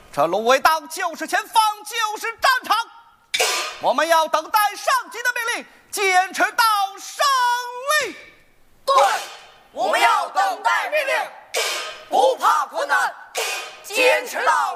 这芦苇荡就是前方，就是战场。我们要等待上级的命令，坚持到胜利。 对，我们要等待命令，不怕困难，坚持到